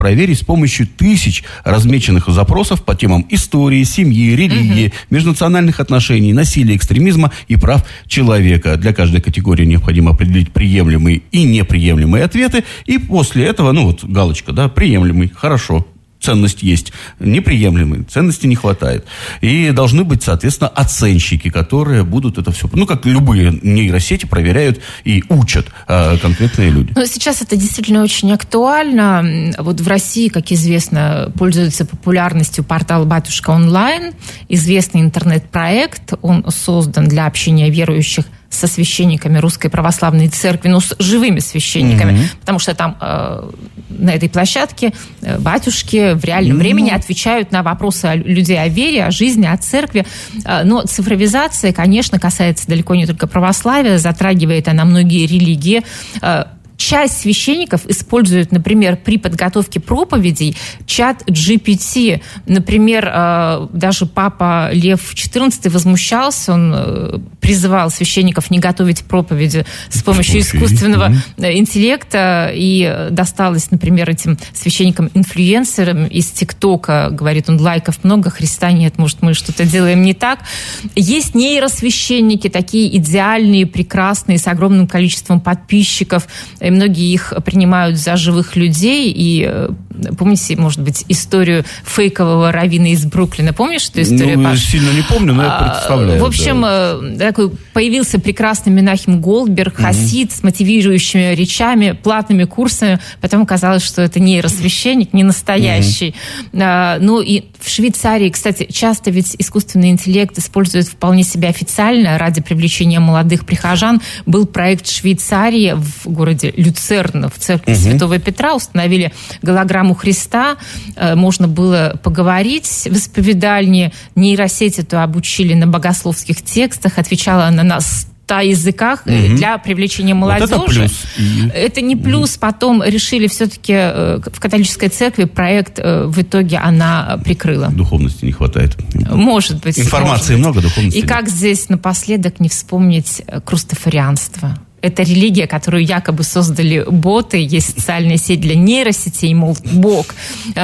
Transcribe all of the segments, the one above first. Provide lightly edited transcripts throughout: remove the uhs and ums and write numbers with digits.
проверить с помощью тысяч размеченных запросов по темам истории, семьи, религии, межнациональных отношений, насилия, экстремизма и прав человека. Для каждой категории необходимо определить приемлемые и неприемлемые ответы. И после этого, галочка, приемлемый, хорошо. Ценность есть, неприемлемые, ценности не хватает. И должны быть, соответственно, оценщики, которые будут это все... как любые нейросети проверяют и учат конкретные люди. Но сейчас это действительно очень актуально. Вот в России, как известно, пользуется популярностью портал «Батюшка онлайн». Известный интернет-проект. Он создан для общения верующих со священниками Русской Православной Церкви, с живыми священниками, потому что там на этой площадке батюшки в реальном времени отвечают на вопросы людей о вере, о жизни, о церкви. Но цифровизация, конечно, касается далеко не только православия, затрагивает она многие религии. Часть священников используют, например, при подготовке проповедей чат GPT. Например, даже папа Лев XIV возмущался, он призывал священников не готовить проповеди с помощью искусственного интеллекта, и досталось, например, этим священникам-инфлюенсерам из ТикТока. Говорит он, лайков много, Христа нет, может, мы что-то делаем не так. Есть нейросвященники, такие идеальные, прекрасные, с огромным количеством подписчиков. И многие их принимают за живых людей. И помните, может быть, историю фейкового раввина из Бруклина? Помнишь эту историю, Паш? Сильно не помню, но я представляю. В общем, такой появился прекрасный Менахем Голдберг, хасид с мотивирующими речами, платными курсами. Потом оказалось, что это нейросвященник, не настоящий. И в Швейцарии, кстати, часто ведь искусственный интеллект используют вполне себе официально ради привлечения молодых прихожан. Был проект в Швейцарии, в городе Люцерн, в церкви Святого Петра, установили голограмму Христа. Можно было поговорить в исповедальне. Нейросеть эту обучили на богословских текстах. Отвечала она на 100 языках для привлечения молодежи. Вот это плюс. Это не плюс. Потом решили все-таки в католической церкви проект в итоге она прикрыла. Духовности не хватает. Может быть. Информации много, духовности И как здесь напоследок не вспомнить крустафарианство? Это религия, которую якобы создали боты. Есть социальная сеть для нейросетей, мол, Бук.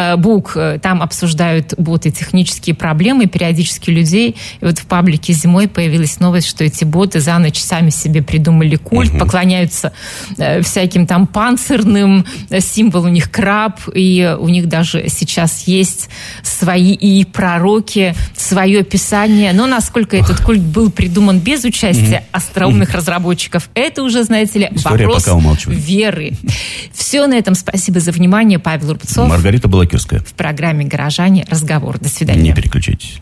Там обсуждают боты технические проблемы, периодически людей. И вот в паблике зимой появилась новость, что эти боты за ночь сами себе придумали культ, поклоняются всяким там панцирным, символ у них краб, и у них даже сейчас есть свои и пророки, свое писание. Но насколько этот культ был придуман без участия остроумных разработчиков, это уже, знаете ли, история вопрос веры. Все на этом. Спасибо за внимание. Павел Рубцов. Маргарита Балакирская. В программе «Горожане. Разговор». До свидания. Не переключайтесь.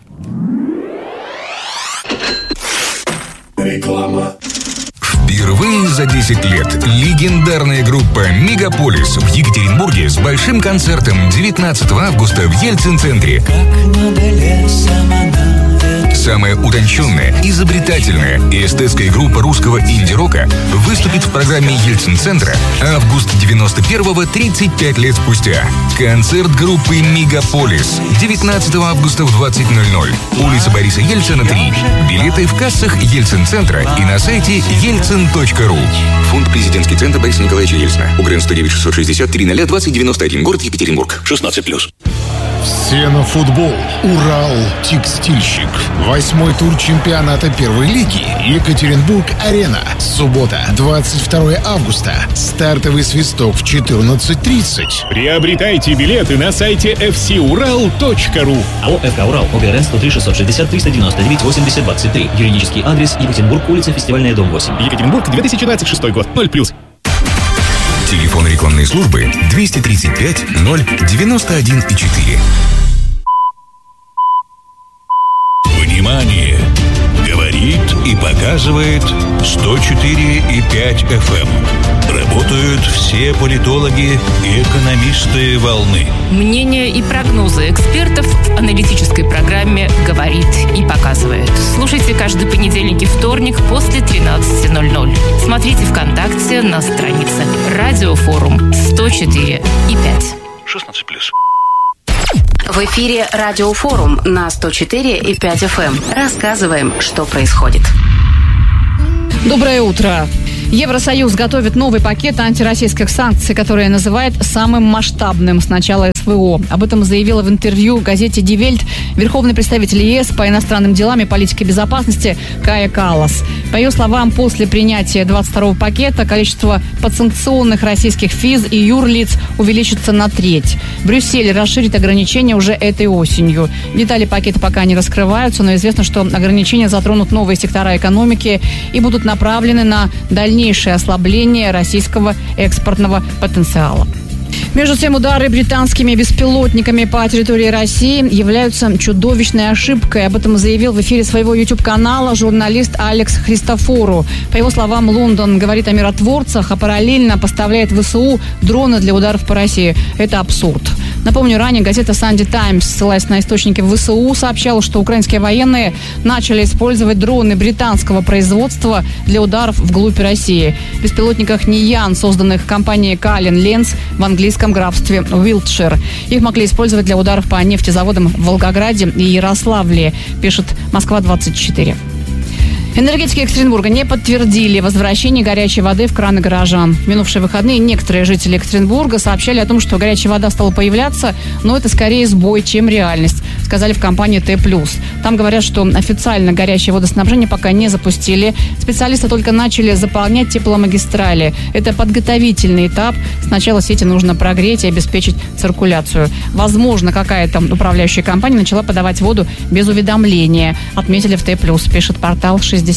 Реклама. Впервые за 10 лет легендарная группа «Мегаполис» в Екатеринбурге с большим концертом 19 августа в Ельцин-центре. Самая утонченная, изобретательная и эстетская группа русского инди-рока выступит в программе Ельцин-центра август 91-го, 35 лет спустя. Концерт группы «Мегаполис» 19 августа в 20:00. Улица Бориса Ельцина, 3. Билеты в кассах Ельцин-центра и на сайте ельцин.ру. Фонд «Президентский центр Бориса Николаевича Ельцина». УГРН 109 660 300 2091. Город Екатеринбург. 16+. Все на футбол. Урал текстильщик. 8-й тур чемпионата первой лиги. Екатеринбург-Арена. Суббота, 22 августа. Стартовый свисток в 14:30. Приобретайте билеты на сайте fcural.ru. АО «ФК Урал». ОГРН 103 660 399 80 23. Юридический адрес: Екатеринбург, улица Фестивальная, дом 8. Екатеринбург, 2026 год. 0+. Телефон рекламной службы 235 091,4. Внимание! Говорит и показывает 104,5 FM. Работают все политологи и экономисты волны. Мнения и прогнозы экспертов в аналитической программе «Говорит и показывает». Слушайте каждый понедельник и вторник после 13:00. Смотрите ВКонтакте на странице «Радиофорум» 104,5. 16+. В эфире «Радиофорум» на 104,5 FM. Рассказываем, что происходит. Доброе утро. Евросоюз готовит новый пакет антироссийских санкций, который называет самым масштабным с начала СВО. Об этом заявила в интервью газете «Die Welt» верховный представитель ЕС по иностранным делам и политике безопасности Кая Каллас. По ее словам, после принятия 22-го пакета количество подсанкционных российских физ и юрлиц увеличится на треть. Брюссель расширит ограничения уже этой осенью. Детали пакета пока не раскрываются, но известно, что ограничения затронут новые сектора экономики и будут направлены на дальнейшее ослабление российского экспортного потенциала. Между тем, удары британскими беспилотниками по территории России являются чудовищной ошибкой. Об этом заявил в эфире своего YouTube-канала журналист Алекс Христофору. По его словам, Лондон говорит о миротворцах, а параллельно поставляет ВСУ дроны для ударов по России. Это абсурд. Напомню, ранее газета Sunday Times, ссылаясь на источники ВСУ, сообщала, что украинские военные начали использовать дроны британского производства для ударов вглубь России. В беспилотниках Ниян, созданных компанией Калин Ленц в английском графстве Уилтшир. Их могли использовать для ударов по нефтезаводам в Волгограде и Ярославле, пишет Москва-24. Энергетики Екатеринбурга не подтвердили возвращение горячей воды в краны горожан. В минувшие выходные некоторые жители Екатеринбурга сообщали о том, что горячая вода стала появляться, но это скорее сбой, чем реальность, сказали в компании Т+. Там говорят, что официально горячее водоснабжение пока не запустили. Специалисты только начали заполнять тепломагистрали. Это подготовительный этап. Сначала сети нужно прогреть и обеспечить циркуляцию. Возможно, какая-то управляющая компания начала подавать воду без уведомления, отметили в Т+, пишет портал 66.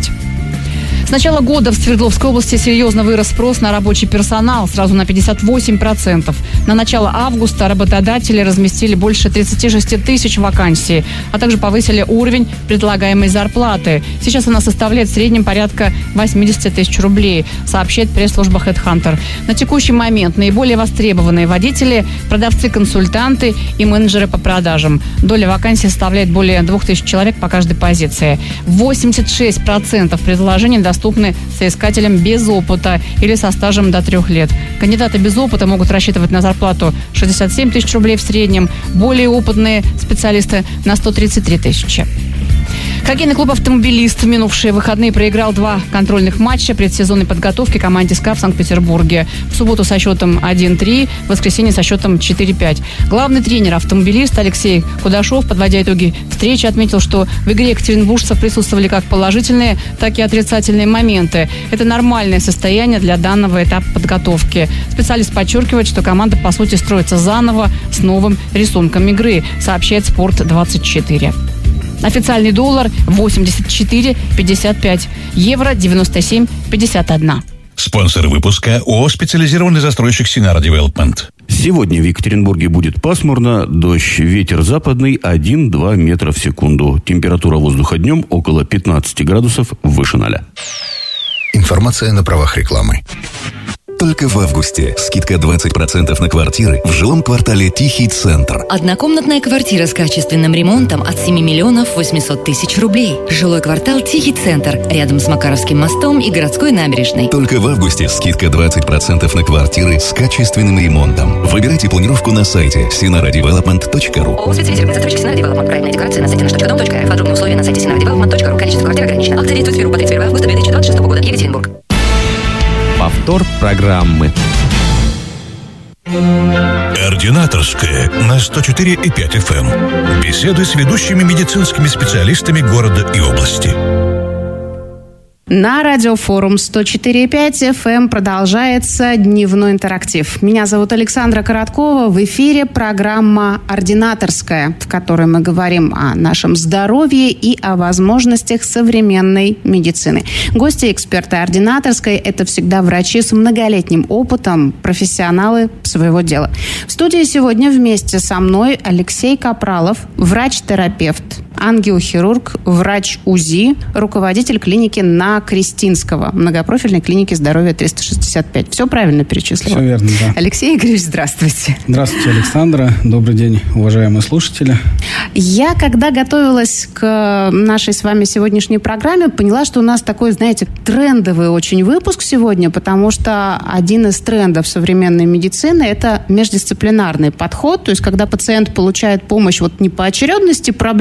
С начала года в Свердловской области серьезно вырос спрос на рабочий персонал, сразу на 58%. На начало августа работодатели разместили больше 36 тысяч вакансий, а также повысили уровень предлагаемой зарплаты. Сейчас она составляет в среднем порядка 80 тысяч рублей, сообщает пресс-служба HeadHunter. На текущий момент наиболее востребованные водители, продавцы-консультанты и менеджеры по продажам. Доля вакансий составляет более 2000 человек по каждой позиции. 86% предложений доступны соискателям без опыта или со стажем до 3 лет. Кандидаты без опыта могут рассчитывать на зарплату 67 тысяч рублей в среднем, более опытные специалисты на 133 тысячи. Хоккейный клуб «Автомобилист» в минувшие выходные проиграл 2 контрольных матча предсезонной подготовки команде «СКА» в Санкт-Петербурге. В субботу со счетом 1-3, в воскресенье со счетом 4-5. Главный тренер «Автомобилист» Алексей Кудашов, подводя итоги встречи, отметил, что в игре екатеринбуржцев присутствовали как положительные, так и отрицательные моменты. Это нормальное состояние для данного этапа подготовки. Специалист подчеркивает, что команда, по сути, строится заново с новым рисунком игры, сообщает «Спорт-24». Официальный доллар 84,55, евро 97,51. Спонсор выпуска ООО «Специализированный застройщик Синара Девелопмент». Сегодня в Екатеринбурге будет пасмурно, дождь, ветер западный 1-2 метра в секунду. Температура воздуха днем около 15 градусов выше 0. Информация на правах рекламы. Только в августе скидка 20% на квартиры в жилом квартале «Тихий центр». Однокомнатная квартира с качественным ремонтом от 7 миллионов 800 тысяч рублей. Жилой квартал «Тихий центр» рядом с Макаровским мостом и городской набережной. Только в августе скидка 20% на квартиры с качественным ремонтом. Выбирайте планировку на сайте sinaradevelopment.ru. ООО «Специализированный застройщик Синара Девелопмент». Проектная декорация на сайте nаш.дом.рф. Подробные условия на сайте sinaradevelopment.ru. Количество квартир ограничено. Акция действует с 1 по 31 августа 2026 года. Екатеринбург. Повтор программы. Ординаторская на 104,5 FM. Беседы с ведущими медицинскими специалистами города и области. На радиофорум 104,5 FM продолжается дневной интерактив. Меня зовут Александра Короткова. В эфире программа «Ординаторская», в которой мы говорим о нашем здоровье и о возможностях современной медицины. Гости и эксперты «Ординаторской» – это всегда врачи с многолетним опытом, профессионалы своего дела. В студии сегодня вместе со мной Алексей Капралов, врач-терапевт, ангиохирург, врач УЗИ, руководитель клиники на Крестинского, многопрофильной клиники здоровья 365. Все правильно перечислила? Все верно, да. Алексей Игоревич, здравствуйте. Здравствуйте, Александра. Добрый день, уважаемые слушатели. Я, когда готовилась к нашей с вами сегодняшней программе, поняла, что у нас такой, знаете, трендовый очень выпуск сегодня, потому что один из трендов современной медицины – это междисциплинарный подход, то есть когда пациент получает помощь вот не по очередности проблем,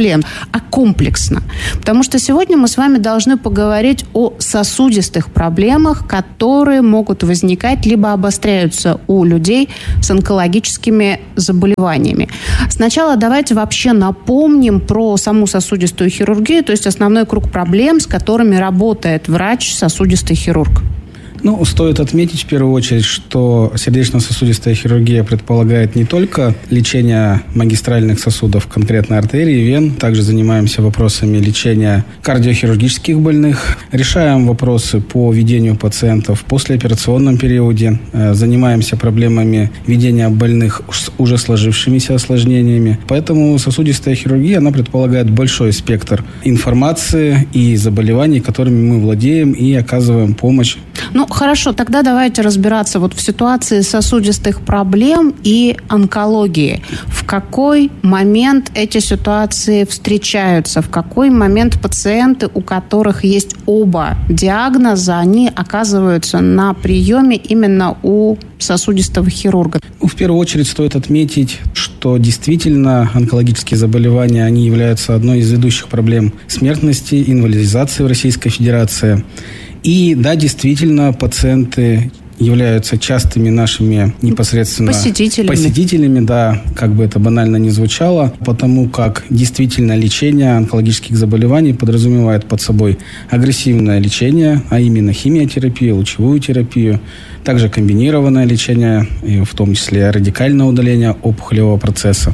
а комплексно. Потому что сегодня мы с вами должны поговорить о сосудистых проблемах, которые могут возникать либо обостряются у людей с онкологическими заболеваниями. Сначала давайте вообще напомним про саму сосудистую хирургию, то есть основной круг проблем, с которыми работает врач-сосудистый хирург. Стоит отметить в первую очередь, что сердечно-сосудистая хирургия предполагает не только лечение магистральных сосудов, конкретно артерий, вен. Также занимаемся вопросами лечения кардиохирургических больных. Решаем вопросы по ведению пациентов в послеоперационном периоде. Занимаемся проблемами ведения больных с уже сложившимися осложнениями. Поэтому сосудистая хирургия, она предполагает большой спектр информации и заболеваний, которыми мы владеем и оказываем помощь. Хорошо, тогда давайте разбираться в ситуации сосудистых проблем и онкологии. В какой момент эти ситуации встречаются? В какой момент пациенты, у которых есть оба диагноза, они оказываются на приеме именно у сосудистого хирурга? В первую очередь стоит отметить, что действительно онкологические заболевания, они являются одной из ведущих проблем смертности, инвалидизации в Российской Федерации. И да, действительно, пациенты являются частыми нашими непосредственно посетителями, да, как бы это банально ни звучало, потому как действительно лечение онкологических заболеваний подразумевает под собой агрессивное лечение, а именно химиотерапию, лучевую терапию, также комбинированное лечение, в том числе радикальное удаление опухолевого процесса.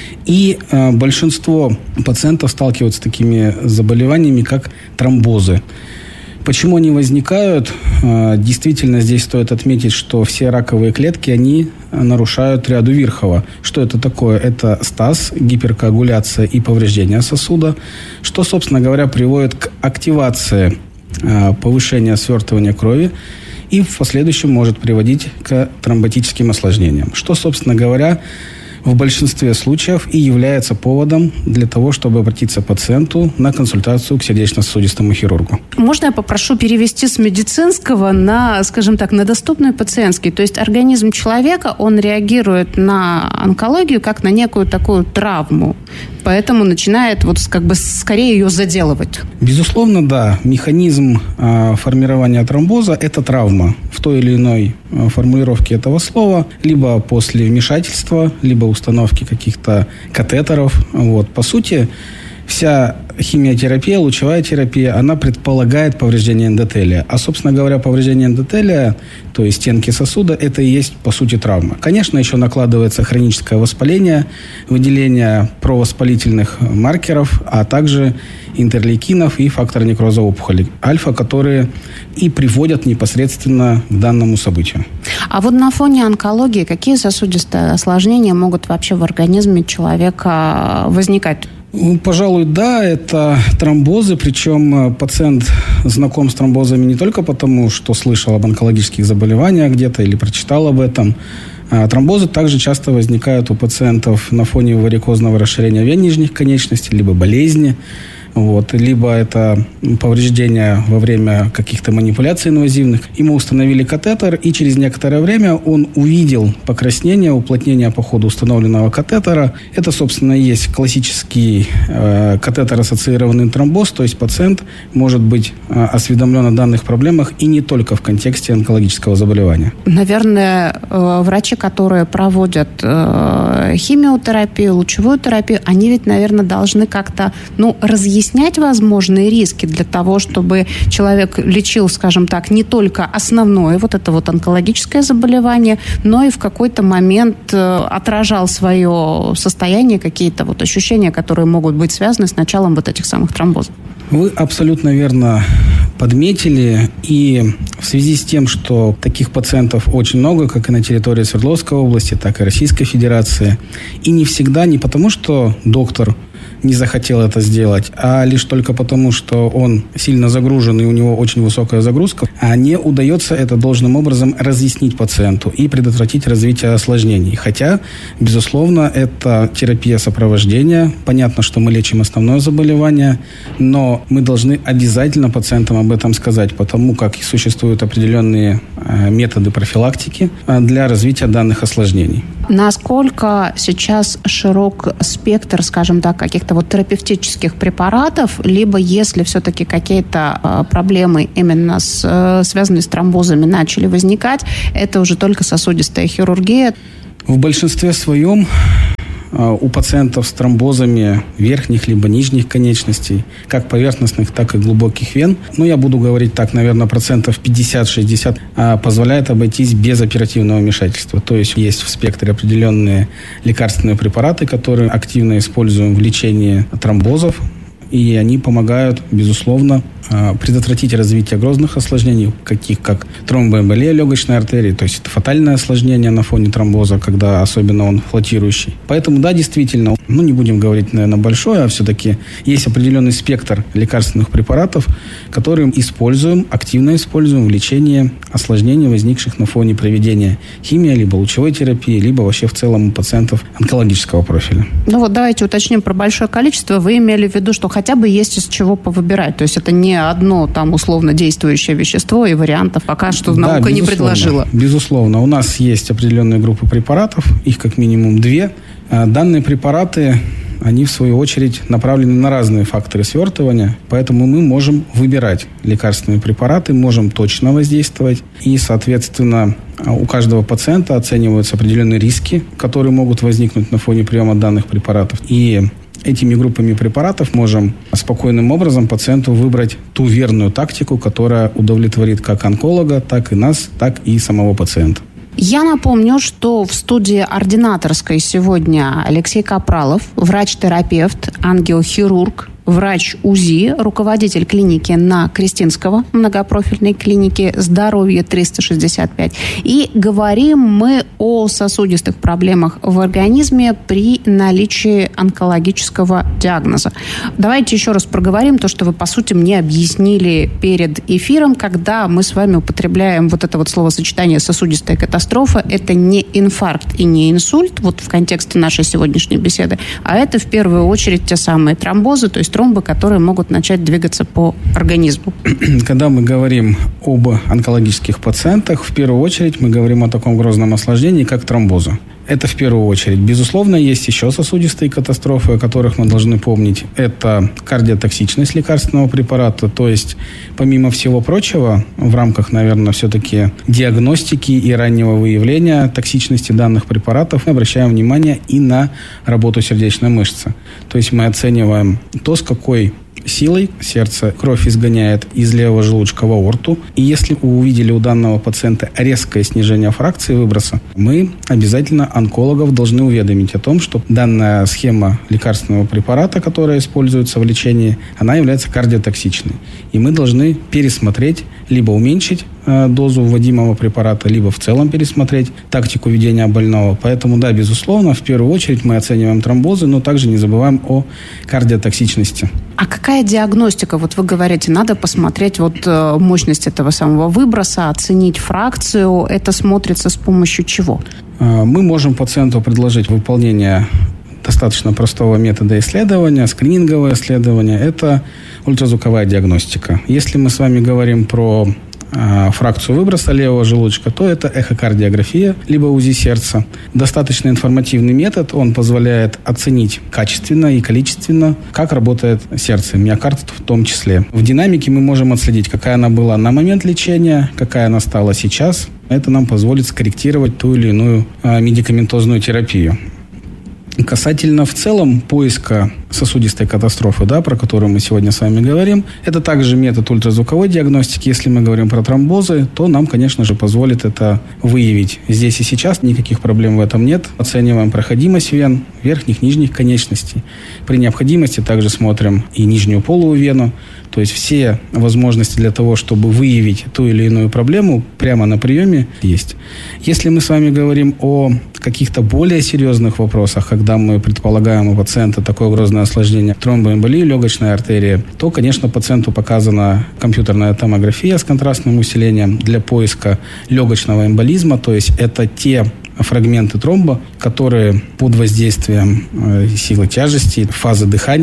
И большинство пациентов сталкиваются с такими заболеваниями, как тромбозы. Почему они возникают? Действительно, здесь стоит отметить, что все раковые клетки, они нарушают триаду Вирхова. Что это такое? Это стаз, гиперкоагуляция и повреждение сосуда, что, собственно говоря, приводит к активации повышения свертывания крови и в последующем может приводить к тромботическим осложнениям. Что, собственно говоря, в большинстве случаев и является поводом для того, чтобы обратиться пациенту на консультацию к сердечно-сосудистому хирургу. Можно я попрошу перевести с медицинского на, скажем так, на доступный пациентский? То есть организм человека, он реагирует на онкологию как на некую такую травму, поэтому начинает скорее ее заделывать. Безусловно, да. Механизм формирования тромбоза – это травма в той или иной формулировке этого слова, либо после вмешательства, либо установки каких-то катетеров. По сути, вся химиотерапия, лучевая терапия, она предполагает повреждение эндотелия. А, собственно говоря, повреждение эндотелия, то есть стенки сосуда, это и есть, по сути, травма. Конечно, еще накладывается хроническое воспаление, выделение провоспалительных маркеров, а также интерлейкинов и фактор некроза опухоли альфа, которые и приводят непосредственно к данному событию. А на фоне онкологии какие сосудистые осложнения могут вообще в организме человека возникать? Пожалуй, да, это тромбозы, причем пациент знаком с тромбозами не только потому, что слышал об онкологических заболеваниях где-то или прочитал об этом. Тромбозы также часто возникают у пациентов на фоне варикозного расширения вен нижних конечностей, либо болезни. Либо это повреждение во время каких-то манипуляций инвазивных. Ему установили катетер, и через некоторое время он увидел покраснение, уплотнение по ходу установленного катетера. Это, собственно, и есть классический катетер-ассоциированный тромбоз, то есть пациент может быть осведомлен о данных проблемах и не только в контексте онкологического заболевания. Наверное, врачи, которые проводят химиотерапию, лучевую терапию, они ведь, наверное, должны как-то разъяснять возможные риски для того, чтобы человек лечил, скажем так, не только основное это онкологическое заболевание, но и в какой-то момент отражал свое состояние, какие-то ощущения, которые могут быть связаны с началом этих самых тромбозов. Вы абсолютно верно подметили. И в связи с тем, что таких пациентов очень много, как и на территории Свердловской области, так и Российской Федерации, и не всегда не потому, что доктор не захотел это сделать, а лишь только потому, что он сильно загружен и у него очень высокая загрузка, а не удается это должным образом разъяснить пациенту и предотвратить развитие осложнений. Хотя, безусловно, это терапия сопровождения. Понятно, что мы лечим основное заболевание, но мы должны обязательно пациентам об этом сказать, потому как существуют определенные методы профилактики для развития данных осложнений. Насколько сейчас широк спектр, скажем так, каких-то вот терапевтических препаратов, либо если все-таки какие-то проблемы именно связанные с тромбозами начали возникать, это уже только сосудистая хирургия? В большинстве своем у пациентов с тромбозами верхних либо нижних конечностей, как поверхностных, так и глубоких вен, я буду говорить так, наверное, 50-60%, позволяет обойтись без оперативного вмешательства. То есть в спектре определенные лекарственные препараты, которые активно используем в лечении тромбозов, и они помогают, безусловно, предотвратить развитие грозных осложнений, таких как тромбоэмболия легочной артерии, то есть это фатальное осложнение на фоне тромбоза, когда особенно он флотирующий. Поэтому, да, действительно, не будем говорить, наверное, большое, а все-таки есть определенный спектр лекарственных препаратов, которые активно используем в лечении осложнений, возникших на фоне проведения химии, либо лучевой терапии, либо вообще в целом у пациентов онкологического профиля. Давайте уточним про большое количество. Вы имели в виду, что хотя бы есть из чего повыбирать, то есть это не одно там условно действующее вещество, и вариантов пока что наука не предложила. Безусловно. У нас есть определенные группы препаратов, их как минимум 2. Данные препараты, они в свою очередь направлены на разные факторы свертывания, поэтому мы можем выбирать лекарственные препараты, можем точно воздействовать, и, соответственно, у каждого пациента оцениваются определенные риски, которые могут возникнуть на фоне приема данных препаратов. И этими группами препаратов можем спокойным образом пациенту выбрать ту верную тактику, которая удовлетворит как онколога, так и нас, так и самого пациента. Я напомню, что в студии ординаторской сегодня Алексей Капралов, врач-терапевт, ангиохирург, врач УЗИ, руководитель клиники на Крестинского, многопрофильной клинике «Здоровье 365». И говорим мы о сосудистых проблемах в организме при наличии онкологического диагноза. Давайте еще раз проговорим то, что вы, по сути, мне объяснили перед эфиром, когда мы с вами употребляем вот это вот словосочетание «сосудистая катастрофа». Это не инфаркт и не инсульт, вот в контексте нашей сегодняшней беседы, а это в первую очередь те самые тромбозы, то есть тромбы, которые могут начать двигаться по организму. Когда мы говорим об онкологических пациентах, в первую очередь мы говорим о таком грозном осложнении, как тромбозы. Это в первую очередь. Безусловно, есть еще сосудистые катастрофы, о которых мы должны помнить. Это кардиотоксичность лекарственного препарата. То есть, помимо всего прочего, в рамках, наверное, все-таки диагностики и раннего выявления токсичности данных препаратов мы обращаем внимание и на работу сердечной мышцы. То есть, мы оцениваем то, с какой силой сердце кровь изгоняет из левого желудочка в аорту. И если вы увидели у данного пациента резкое снижение фракции выброса, мы обязательно онкологов должны уведомить о том, что данная схема лекарственного препарата, которая используется в лечении, она является кардиотоксичной. И мы должны пересмотреть, либо уменьшить дозу вводимого препарата, либо в целом пересмотреть тактику ведения больного. Поэтому, да, безусловно, в первую очередь мы оцениваем тромбозы, но также не забываем о кардиотоксичности. А какая диагностика? Вот вы говорите, надо посмотреть мощность этого самого выброса, оценить фракцию. Это смотрится с помощью чего? Мы можем пациенту предложить выполнение достаточно простого метода исследования, скрининговое исследование. Это ультразвуковая диагностика. Если мы с вами говорим про фракцию выброса левого желудочка, то это эхокардиография, либо УЗИ сердца. Достаточно информативный метод, он позволяет оценить качественно и количественно, как работает сердце, миокард в том числе. В динамике мы можем отследить, какая она была на момент лечения, какая она стала сейчас. Это нам позволит скорректировать ту или иную медикаментозную терапию. Касательно в целом поиска сосудистой катастрофы, про которую мы сегодня с вами говорим, это также метод ультразвуковой диагностики. Если мы говорим про тромбозы, то нам, конечно же, позволит это выявить. Здесь и сейчас никаких проблем в этом нет. Оцениваем проходимость вен, верхних, нижних конечностей. При необходимости также смотрим и нижнюю полую вену. То есть все возможности для того, чтобы выявить ту или иную проблему, прямо на приеме есть. Если мы с вами говорим о каких-то более серьезных вопросах, когда мы предполагаем у пациента такое грозное осложнение тромбоэмболии легочной артерии, то, конечно, пациенту показана компьютерная томография с контрастным усилением для поиска легочного эмболизма. То есть это те фрагменты тромба, которые под воздействием силы тяжести, фазы дыхания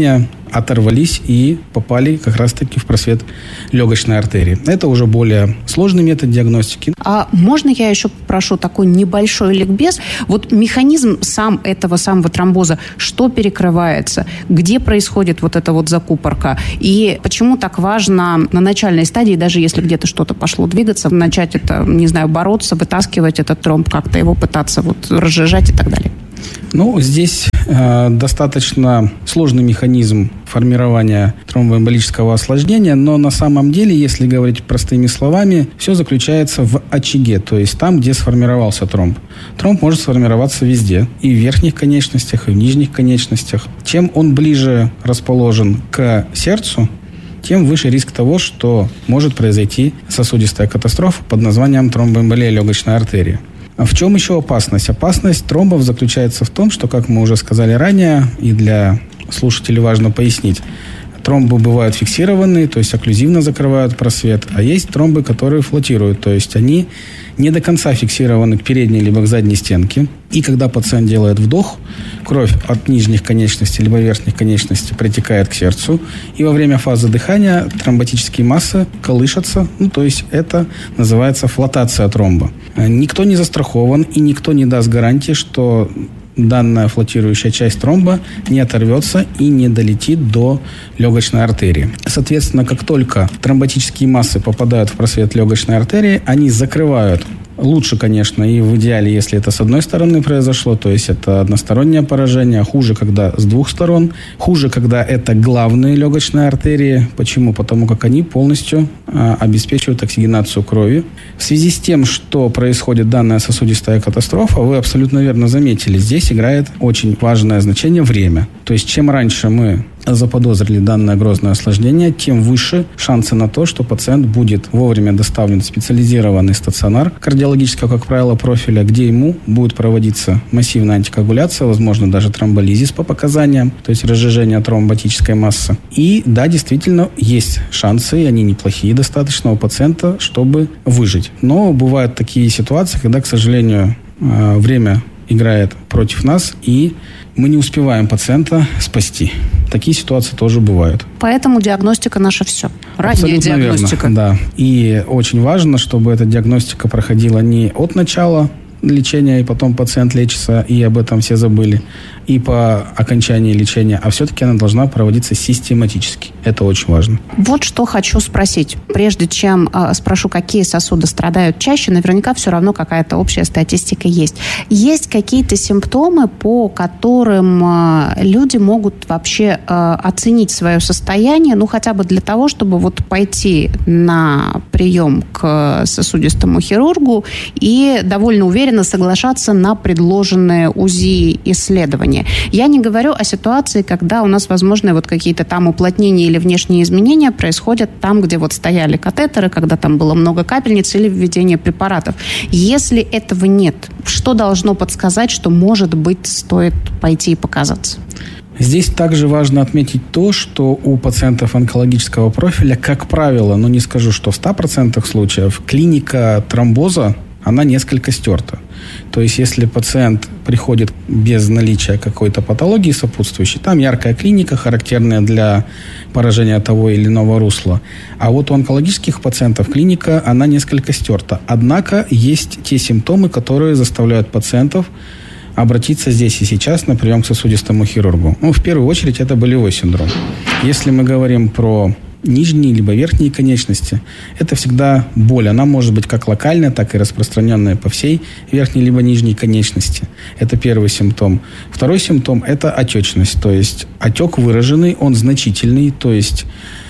оторвались и попали как раз-таки в просвет легочной артерии. Это уже более сложный метод диагностики. А можно я еще попрошу такой небольшой ликбез? Вот механизм этого самого тромбоза, что перекрывается, где происходит вот эта вот закупорка, и почему так важно на начальной стадии, даже если где-то что-то пошло двигаться, начать это, не знаю, бороться, вытаскивать этот тромб, как-то его пытаться вот разжижать и так далее? Ну, здесь достаточно сложный механизм формирования тромбоэмболического осложнения, но на самом деле, если говорить простыми словами, все заключается в очаге, то есть там, где сформировался тромб. Тромб может сформироваться везде, и в верхних конечностях, и в нижних конечностях. Чем он ближе расположен к сердцу, тем выше риск того, что может произойти сосудистая катастрофа под названием тромбоэмболия легочной артерии. А в чем еще опасность? Опасность тромбов заключается в том, что, как мы уже сказали ранее, и для слушателей важно пояснить, тромбы бывают фиксированные, то есть окклюзивно закрывают просвет, а есть тромбы, которые флотируют, то есть они не до конца фиксированы к передней либо к задней стенке. И когда пациент делает вдох, кровь от нижних конечностей либо верхних конечностей притекает к сердцу, и во время фазы дыхания тромботические массы колышутся, то есть это называется флотация тромба. Никто не застрахован и никто не даст гарантии, что данная флотирующая часть тромба не оторвется и не долетит до легочной артерии. Соответственно, как только тромботические массы попадают в просвет легочной артерии, они закрывают. Лучше, конечно, и в идеале, если это с одной стороны произошло, то есть это одностороннее поражение. Хуже, когда с двух сторон. Хуже, когда это главные легочные артерии. Почему? Потому как они полностью обеспечивают оксигенацию крови. В связи с тем, что происходит данная сосудистая катастрофа, вы абсолютно верно заметили, здесь играет очень важное значение время. То есть чем раньше мы заподозрили данное грозное осложнение, тем выше шансы на то, что пациент будет вовремя доставлен в специализированный стационар кардиологического, как правило, профиля, где ему будет проводиться массивная антикоагуляция, возможно, даже тромболизис по показаниям, то есть разжижение тромботической массы. И да, действительно, есть шансы, и они неплохие достаточно у пациента, чтобы выжить. Но бывают такие ситуации, когда, к сожалению, время играет против нас, и мы не успеваем пациента спасти. Такие ситуации тоже бывают. Поэтому диагностика наша все. Ранняя Абсолютно диагностика. Верно, да. И очень важно, чтобы эта диагностика проходила не от начала лечения, и потом пациент лечится, и об этом все забыли, и по окончании лечения, а все-таки она должна проводиться систематически. Это очень важно. Вот что хочу спросить. Прежде чем спрошу, какие сосуды страдают чаще, наверняка все равно какая-то общая статистика есть. Есть какие-то симптомы, по которым люди могут вообще оценить свое состояние, хотя бы для того, чтобы вот пойти на прием к сосудистому хирургу и довольно уверенно соглашаться на предложенные УЗИ исследования. Я не говорю о ситуации, когда у нас возможны вот какие-то там уплотнения или внешние изменения происходят там, где вот стояли катетеры, когда там было много капельниц или введение препаратов. Если этого нет, что должно подсказать, что, может быть, стоит пойти и показаться? Здесь также важно отметить то, что у пациентов онкологического профиля, как правило, не скажу, что в 100% случаев, клиника тромбоза, она несколько стерта. То есть, если пациент приходит без наличия какой-то патологии сопутствующей, там яркая клиника, характерная для поражения того или иного русла. А вот у онкологических пациентов клиника, она несколько стерта. Однако, есть те симптомы, которые заставляют пациентов обратиться здесь и сейчас на прием к сосудистому хирургу. В первую очередь, это болевой синдром. Если мы говорим про нижние либо верхние конечности, это всегда боль. Она может быть как локальная, так и распространенная по всей верхней либо нижней конечности. Это первый симптом. Второй симптом – это отечность. То есть отек выраженный, он значительный. То есть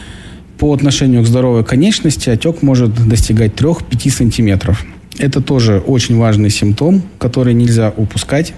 по отношению к здоровой конечности отек может достигать 3-5 сантиметров. Это тоже очень важный симптом, который нельзя упускать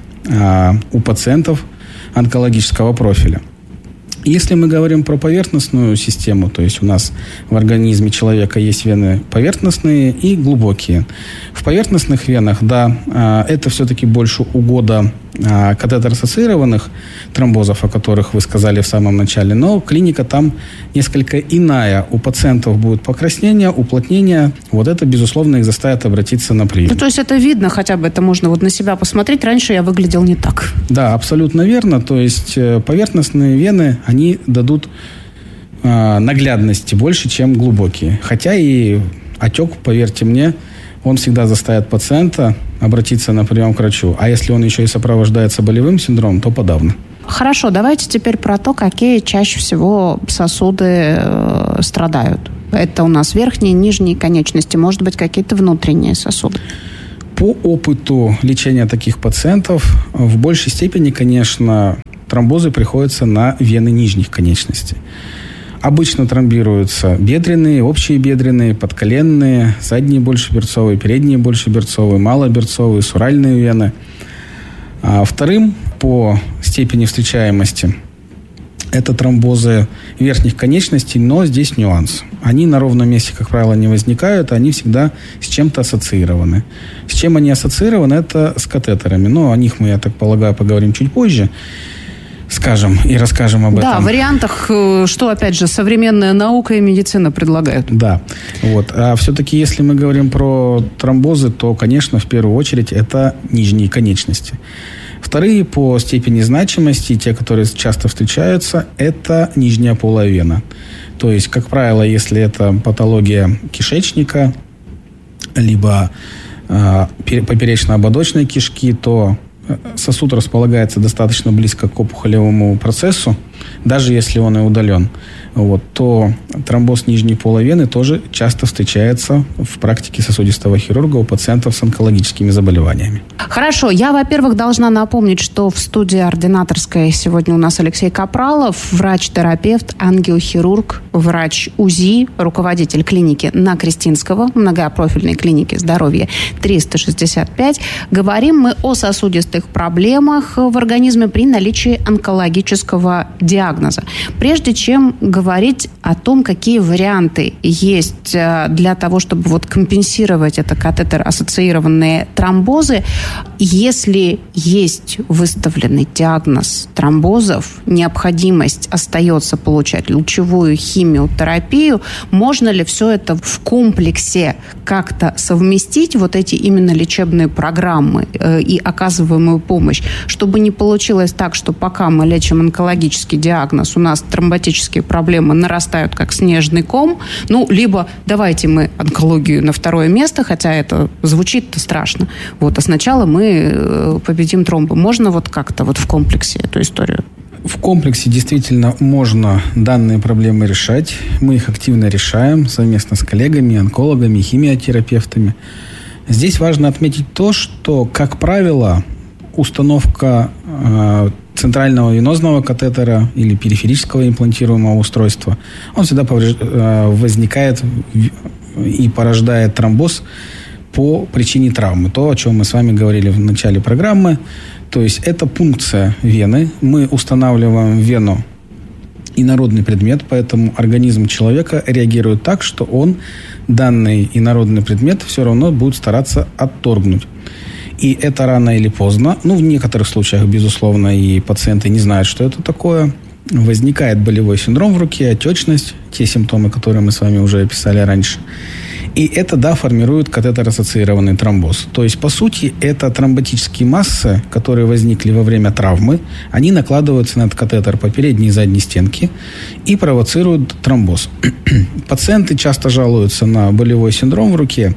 у пациентов онкологического профиля. Если мы говорим про поверхностную систему, то есть у нас в организме человека есть вены поверхностные и глубокие. В поверхностных венах, да, это все-таки больше угода катетер-ассоциированных тромбозов, о которых вы сказали в самом начале, но клиника там несколько иная. У пациентов будет покраснение, уплотнение. Вот это, безусловно, их заставит обратиться на прием. Ну, то есть это видно хотя бы, это можно вот на себя посмотреть. Раньше я выглядел не так. Да, абсолютно верно. То есть поверхностные вены, они дадут наглядности больше, чем глубокие. Хотя и отек, поверьте мне, он всегда заставит пациента обратиться на прием к врачу. А если он еще и сопровождается болевым синдромом, то подавно. Хорошо, давайте теперь про то, какие чаще всего сосуды страдают. Это у нас верхние, нижние конечности, может быть, какие-то внутренние сосуды. По опыту лечения таких пациентов в большей степени, конечно, тромбозы приходятся на вены нижних конечностей. Обычно тромбируются бедренные, общие бедренные, подколенные, задние большеберцовые, передние большеберцовые, малоберцовые, суральные вены. А вторым по степени встречаемости это тромбозы верхних конечностей, но здесь нюанс. Они на ровном месте, как правило, не возникают, они всегда с чем-то ассоциированы. С чем они ассоциированы, это с катетерами. Но о них мы, я так полагаю, поговорим чуть позже. Скажем и расскажем об этом. Да, в вариантах, что, опять же, современная наука и медицина предлагают. Да, вот. А все-таки, если мы говорим про тромбозы, то, конечно, в первую очередь это нижние конечности. Вторые по степени значимости, те, которые часто встречаются, это нижняя полая вена. То есть, как правило, если это патология кишечника, либо поперечно-ободочной кишки, то сосуд располагается достаточно близко к опухолевому процессу, даже если он и удален, то тромбоз нижней полой вены тоже часто встречается в практике сосудистого хирурга у пациентов с онкологическими заболеваниями. Хорошо. Я, во-первых, должна напомнить, что в студии ординаторской сегодня у нас Алексей Капралов, врач-терапевт, ангиохирург, врач УЗИ, руководитель клиники на Кристинского, многопрофильной клиники здоровья 365. Говорим мы о сосудистых проблемах в организме при наличии онкологического диагноза. Прежде чем говорить о том, какие варианты есть для того, чтобы компенсировать это катетер-ассоциированные тромбозы, если есть выставленный диагноз тромбозов, необходимость остается получать лучевую химиотерапию, можно ли все это в комплексе как-то совместить, эти именно лечебные программы и оказываемую помощь, чтобы не получилось так, что пока мы лечим онкологический диагноз, у нас тромботические проблемы нарастают как снежный ком, либо давайте мы онкологию на второе место, хотя это звучит-то страшно, а сначала мы победим тромбы. Можно как-то в комплексе эту историю? В комплексе действительно можно данные проблемы решать. Мы их активно решаем совместно с коллегами, онкологами, химиотерапевтами. Здесь важно отметить то, что, как правило, установка центрального венозного катетера или периферического имплантируемого устройства, он всегда возникает и порождает тромбоз по причине травмы. То, о чем мы с вами говорили в начале программы. То есть это пункция вены. Мы устанавливаем в вену инородный предмет, поэтому организм человека реагирует так, что он данный инородный предмет все равно будет стараться отторгнуть. И это рано или поздно, в некоторых случаях, безусловно, и пациенты не знают, что это такое. Возникает болевой синдром в руке, отечность, те симптомы, которые мы с вами уже описали раньше. И это, формирует катетер-ассоциированный тромбоз. То есть, по сути, это тромботические массы, которые возникли во время травмы, они накладываются на этот катетер по передней и задней стенке и провоцируют тромбоз. Пациенты часто жалуются на болевой синдром в руке,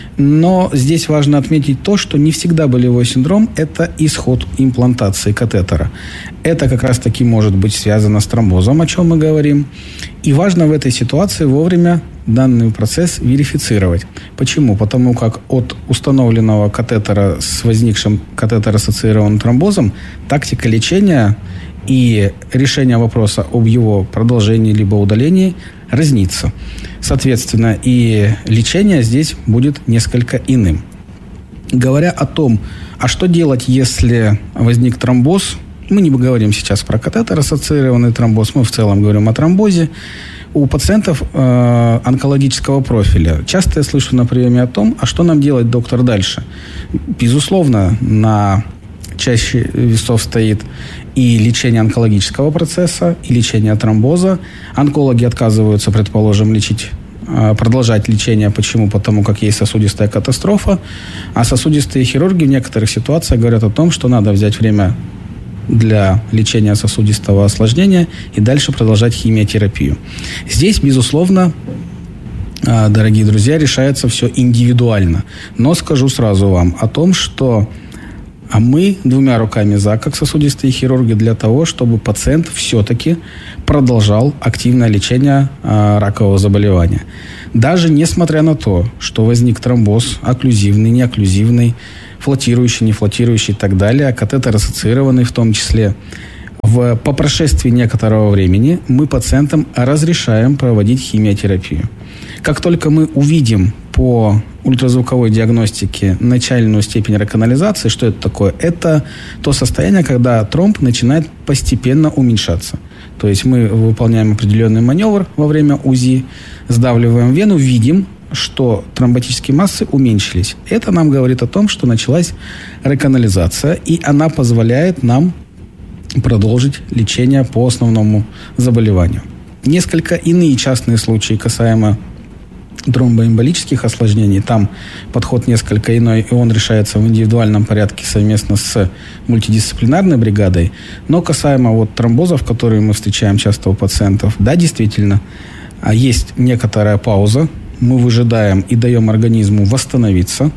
но здесь важно отметить то, что не всегда болевой синдром – это исход имплантации катетера. Это как раз-таки может быть связано с тромбозом, о чем мы говорим. И важно в этой ситуации вовремя данный процесс верифицировать. Почему? Потому как от установленного катетера с возникшим катетер-ассоциированным тромбозом тактика лечения и решение вопроса об его продолжении либо удалении разнится. Соответственно, и лечение здесь будет несколько иным. Говоря о том, а что делать, если возник тромбоз, мы не говорим сейчас про катетер-ассоциированный тромбоз, мы в целом говорим о тромбозе. У пациентов онкологического профиля часто я слышу на приеме о том, а что нам делать, доктор, дальше? Безусловно, на чаще весов стоит и лечение онкологического процесса, и лечение тромбоза. Онкологи отказываются, предположим, продолжать лечение. Почему? Потому как есть сосудистая катастрофа. А сосудистые хирурги в некоторых ситуациях говорят о том, что надо взять время для лечения сосудистого осложнения и дальше продолжать химиотерапию. Здесь, безусловно, дорогие друзья, решается все индивидуально. Но скажу сразу вам о том, что мы двумя руками за, как сосудистые хирурги, для того, чтобы пациент все-таки продолжал активное лечение ракового заболевания. Даже несмотря на то, что возник тромбоз, окклюзивный, неокклюзивный, флотирующий, нефлотирующий и так далее, катетер-ассоциированный в том числе, по прошествии некоторого времени мы пациентам разрешаем проводить химиотерапию. Как только мы увидим по ультразвуковой диагностике начальную степень реканализации, что это такое? Это то состояние, когда тромб начинает постепенно уменьшаться. То есть мы выполняем определенный маневр во время УЗИ, сдавливаем вену, видим, что тромботические массы уменьшились. Это нам говорит о том, что началась реканализация, и она позволяет нам продолжить лечение по основному заболеванию. Несколько иные частные случаи касаемо тромбоэмболических осложнений. Там подход несколько иной, и он решается в индивидуальном порядке совместно с мультидисциплинарной бригадой. Но касаемо тромбозов, которые мы встречаем часто у пациентов, да, действительно, есть некоторая пауза. Мы выжидаем и даем организму восстановиться.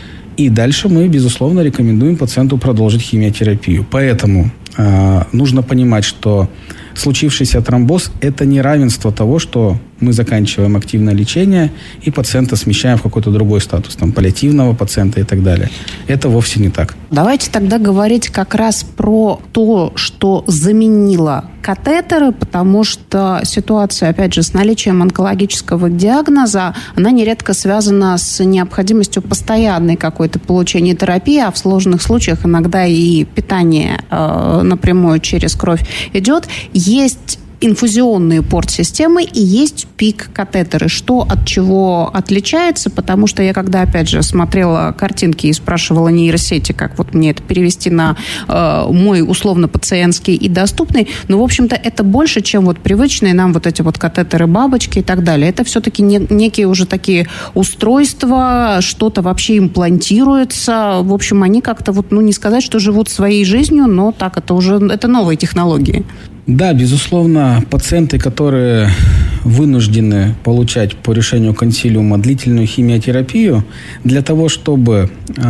И дальше мы, безусловно, рекомендуем пациенту продолжить химиотерапию. Поэтому нужно понимать, что случившийся тромбоз – это не равенство того, что мы заканчиваем активное лечение и пациента смещаем в какой-то другой статус, паллиативного пациента и так далее. Это вовсе не так. Давайте тогда говорить как раз про то, что заменило катетеры, потому что ситуация, опять же, с наличием онкологического диагноза, она нередко связана с необходимостью постоянной какой-то получения терапии, а в сложных случаях иногда и питание напрямую через кровь идет. Есть инфузионные порт-системы и есть пик-катетеры. Что от чего отличается? Потому что я когда, опять же, смотрела картинки и спрашивала нейросети, как мне это перевести на мой условно-пациентский и доступный, в общем-то, это больше, чем привычные нам эти катетеры-бабочки и так далее. Это все-таки некие уже такие устройства, что-то вообще имплантируется. В общем, они как-то, не сказать, что живут своей жизнью, но так, это новые технологии. Да, безусловно, пациенты, которые вынуждены получать по решению консилиума длительную химиотерапию, для того, чтобы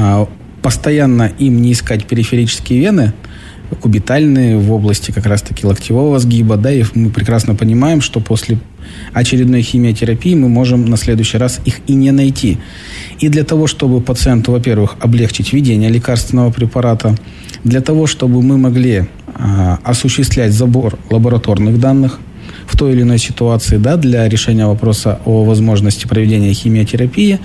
постоянно им не искать периферические вены, кубитальные в области как раз-таки локтевого сгиба, да, и мы прекрасно понимаем, что после очередной химиотерапии мы можем на следующий раз их и не найти. И для того, чтобы пациенту, во-первых, облегчить введение лекарственного препарата, для того, чтобы мы могли осуществлять забор лабораторных данных в той или иной ситуации, да, для решения вопроса о возможности проведения химиотерапии,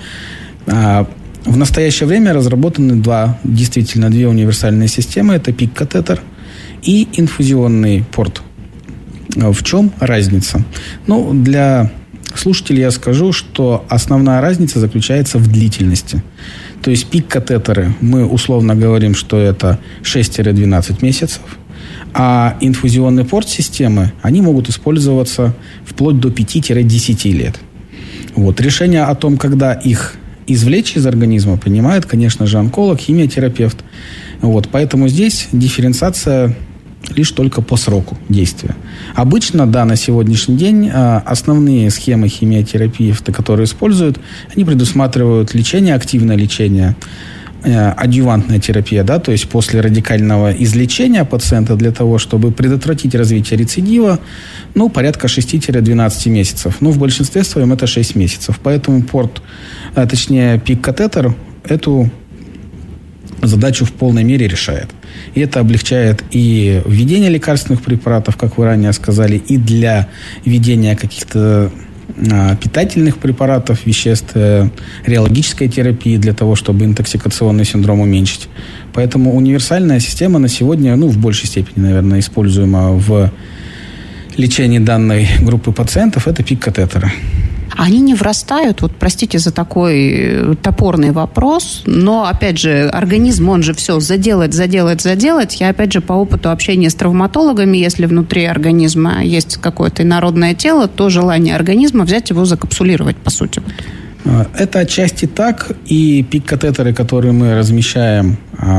в настоящее время разработаны две универсальные системы. Это пик-катетер и инфузионный порт. В чем разница? Для слушателей я скажу, что основная разница заключается в длительности. То есть пик-катетеры, мы условно говорим, что это 6-12 месяцев, а инфузионный порт системы, они могут использоваться вплоть до 5-10 лет. Решение о том, когда их извлечь из организма, принимает, конечно же, онколог, химиотерапевт. Поэтому здесь дифференциация лишь только по сроку действия. Обычно, да, на сегодняшний день основные схемы химиотерапии, которые используют, они предусматривают лечение, активное лечение, адъювантная терапия, да, то есть после радикального излечения пациента для того, чтобы предотвратить развитие рецидива, порядка 6-12 месяцев. В большинстве своем это 6 месяцев. Поэтому пик-катетер эту задачу в полной мере решает. И это облегчает и введение лекарственных препаратов, как вы ранее сказали, и для введения каких-то питательных препаратов, веществ, реологической терапии для того, чтобы интоксикационный синдром уменьшить. Поэтому универсальная система на сегодня, в большей степени, наверное, используема в лечении данной группы пациентов, это пик-катетеры. они не врастают? Вот, простите за такой топорный вопрос, но, опять же, организм, он же все заделать. Я, опять же, по опыту общения с травматологами, если внутри организма есть какое-то инородное тело, то желание организма взять его закапсулировать, по сути. Это отчасти так, и пик-катетеры, которые мы размещаем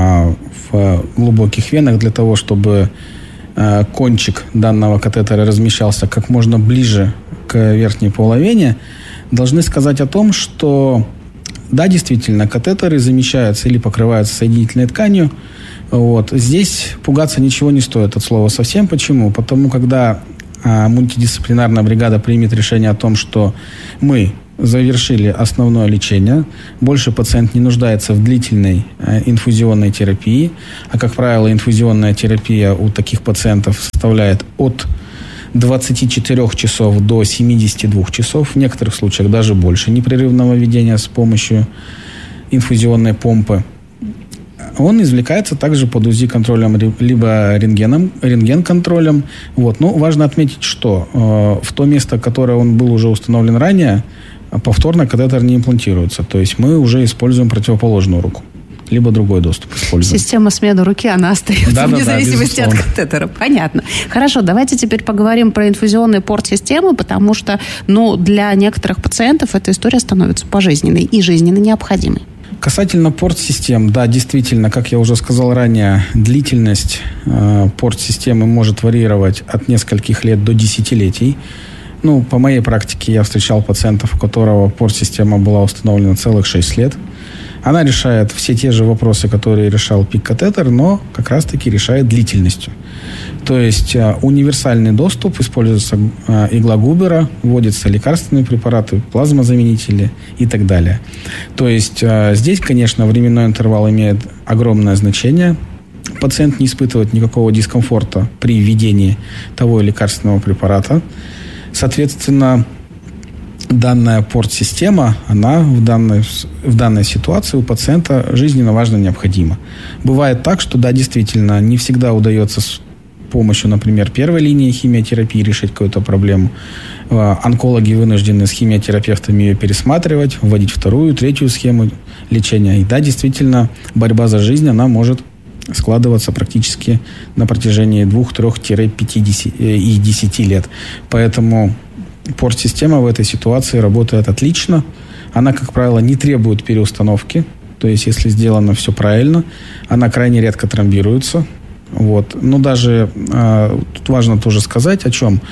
в глубоких венах для того, чтобы кончик данного катетера размещался как можно ближе к верхней половине, должны сказать о том, что да, действительно, катетеры замещаются или покрываются соединительной тканью. Вот. Здесь пугаться ничего не стоит от слова совсем. Почему? Потому когда мультидисциплинарная бригада примет решение о том, что мы завершили основное лечение, больше пациент не нуждается в длительной инфузионной терапии, а, как правило, инфузионная терапия у таких пациентов составляет от 24 часов до 72 часов, в некоторых случаях даже больше непрерывного введения с помощью инфузионной помпы. Он извлекается также под УЗИ-контролем либо рентген-контролем. Вот. Но важно отметить, что в то место, которое он был уже установлен ранее, повторно катетер не имплантируется. То есть мы уже используем противоположную руку. Либо другой доступ используем. Система смены руки, она остается вне зависимости от катетера. Понятно. Хорошо, давайте теперь поговорим про инфузионные порт-системы, потому что для некоторых пациентов эта история становится пожизненной и жизненно необходимой. Касательно порт-систем, да, действительно, как я уже сказал ранее, длительность порт-системы может варьировать от нескольких лет до десятилетий. По моей практике я встречал пациентов, у которого порт-система была установлена целых 6 лет. Она решает все те же вопросы, которые решал пик-катетер, но как раз-таки решает длительностью. То есть универсальный доступ, используется игла Губера, вводятся лекарственные препараты, плазмозаменители и так далее. То есть здесь, конечно, временной интервал имеет огромное значение. Пациент не испытывает никакого дискомфорта при введении того лекарственного препарата. Соответственно, данная порт-система, она в данной ситуации у пациента жизненно важно необходима. Бывает так, что да, действительно, не всегда удается с помощью, например, первой линии химиотерапии решить какую-то проблему. Онкологи вынуждены с химиотерапевтами ее пересматривать, вводить вторую, третью схему лечения. И да, действительно, борьба за жизнь, она может складываться практически на протяжении 2-3-5 и 10 лет. Поэтому порт-система в этой ситуации работает отлично. Она, как правило, не требует переустановки. То есть, если сделано все правильно, она крайне редко тромбируется. Вот. Но даже тут важно тоже сказать, о чем.